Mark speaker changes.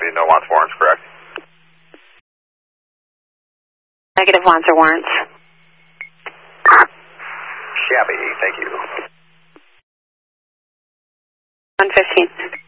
Speaker 1: copy. No wants, warrants, correct?
Speaker 2: Negative, wants or warrants.
Speaker 1: Shabby, thank you.
Speaker 2: 115.